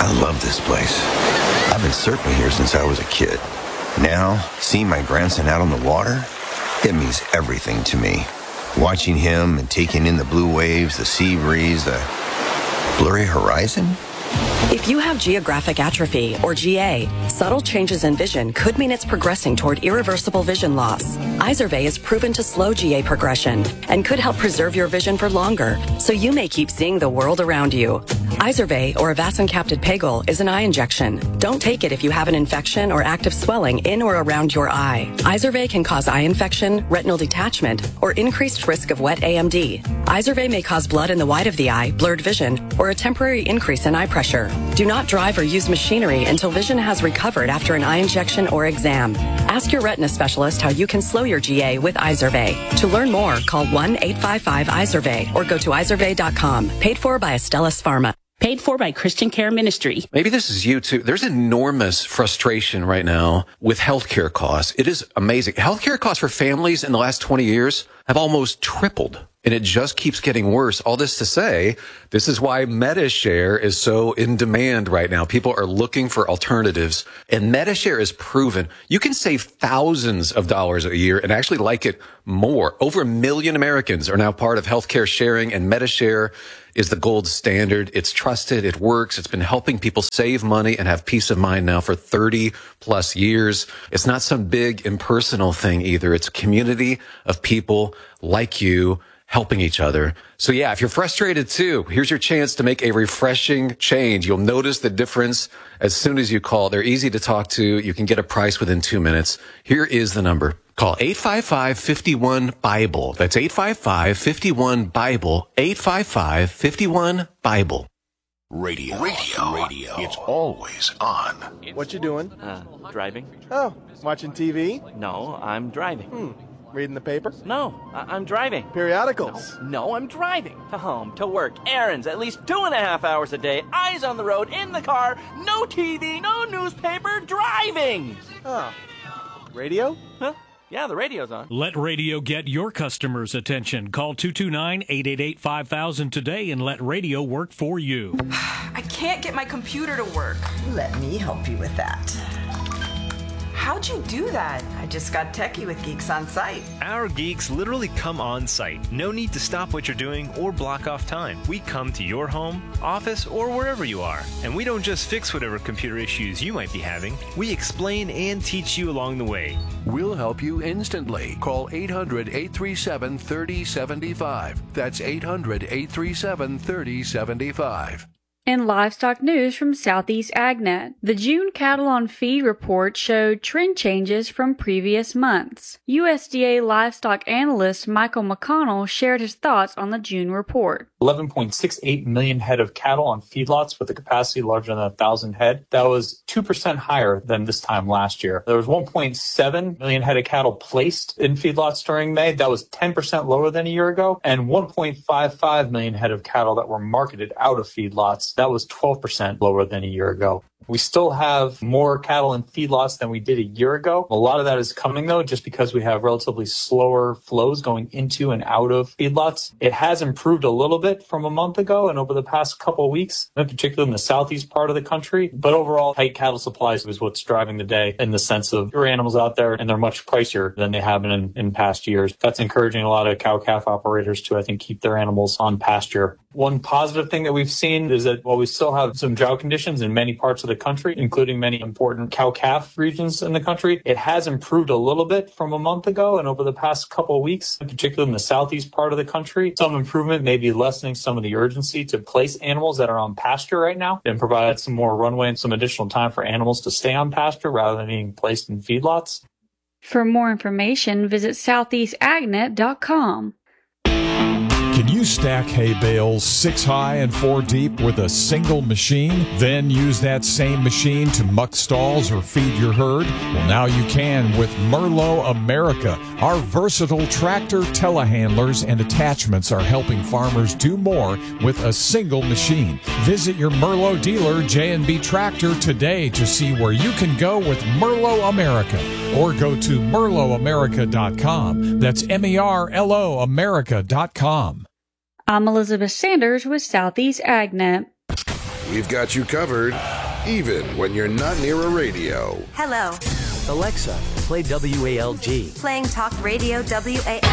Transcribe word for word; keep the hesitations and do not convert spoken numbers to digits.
I love this place. I've been surfing here since I was a kid. Now, seeing my grandson out on the water, it means everything to me. Watching him and taking in the blue waves, the sea breeze, the blurry horizon. If you have geographic atrophy, or G A, subtle changes in vision could mean it's progressing toward irreversible vision loss. Izervay is proven to slow G A progression and could help preserve your vision for longer, so you may keep seeing the world around you. Izervay, or avacincaptad pegol, is an eye injection. Don't take it if you have an infection or active swelling in or around your eye. Izervay can cause eye infection, retinal detachment, or increased risk of wet A M D. Izervay may cause blood in the white of the eye, blurred vision, or a temporary increase in eye pressure. Do not drive or use machinery until vision has recovered after an eye injection or exam. Ask your retina specialist how you can slow your G A with Izervay. To learn more, call one eight five five Izervay or go to izervay dot com. Paid for by Astellas Pharma. Paid for by Christian Care Ministry. Maybe this is you too. There's enormous frustration right now with healthcare costs. It is amazing. Healthcare costs for families in the last twenty years have almost tripled. And it just keeps getting worse. All this to say, this is why MediShare is so in demand right now. People are looking for alternatives. And MediShare is proven you can save thousands of dollars a year and actually like it more. Over a million Americans are now part of healthcare sharing, and MediShare is the gold standard. It's trusted. It works. It's been helping people save money and have peace of mind now for thirty plus years. It's not some big impersonal thing either. It's a community of people like you helping each other. So yeah, if you're frustrated too, here's your chance to make a refreshing change. You'll notice the difference as soon as you call. They're easy to talk to. You can get a price within two minutes. Here is the number. Call eight five five, five one, BIBLE. That's eight five five, five one, BIBLE. eight five five, five one, BIBLE. Radio. Radio. Radio. It's always on. What you doing? Uh, driving. Oh, watching T V? No, I'm driving. Hmm. Reading the paper? No, I- I'm driving. Periodicals? No, no, I'm driving. To home, to work, errands, at least two and a half hours a day, eyes on the road, in the car, no T V, no newspaper, driving! Oh. Radio? Huh? Yeah, the radio's on. Let radio get your customers' attention. Call two two nine, eight eight eight, five thousand today and let radio work for you. I can't get my computer to work. Let me help you with that. How'd you do that? I just got techie with Geeks on Site. Our geeks literally come on site. No need to stop what you're doing or block off time. We come to your home, office, or wherever you are. And we don't just fix whatever computer issues you might be having. We explain and teach you along the way. We'll help you instantly. Call eight hundred, eight three seven, three oh seven five. That's eight hundred, eight three seven, three oh seven five. In livestock news from Southeast AgNet, the June cattle on feed report showed trend changes from previous months. U S D A livestock analyst Michael McConnell shared his thoughts on the June report. eleven point six eight million head of cattle on feedlots with a capacity larger than one thousand head. That was two percent higher than this time last year. There was one point seven million head of cattle placed in feedlots during May. That was ten percent lower than a year ago. And one point five five million head of cattle that were marketed out of feedlots. That was twelve percent lower than a year ago. We still have more cattle in feedlots than we did a year ago. A lot of that is coming, though, just because we have relatively slower flows going into and out of feedlots. It has improved a little bit from a month ago and over the past couple of weeks, in particular in the southeast part of the country. But overall, tight cattle supplies is what's driving the day in the sense of your animals out there, and they're much pricier than they have been in, in past years. That's encouraging a lot of cow-calf operators to, I think, keep their animals on pasture. One positive thing that we've seen is that while we still have some drought conditions in many parts of the country, including many important cow-calf regions in the country, it has improved a little bit from a month ago and over the past couple of weeks, particularly in the southeast part of the country. Some improvement may be lessening some of the urgency to place animals that are on pasture right now and provide some more runway and some additional time for animals to stay on pasture rather than being placed in feedlots. For more information, visit southeast agnet dot com. Can you stack hay bales six high and four deep with a single machine? Then use that same machine to muck stalls or feed your herd? Well, now you can with Merlo America. Our versatile tractor telehandlers and attachments are helping farmers do more with a single machine. Visit your Merlo dealer, J and B Tractor, today to see where you can go with Merlo America. Or go to merlo america dot com. That's M E R L O America dot com. I'm Elizabeth Sanders with Southeast AgNet. we've got you covered, even when you're not near a radio. Hello. Alexa, play W A L G. Playing talk radio W A L G.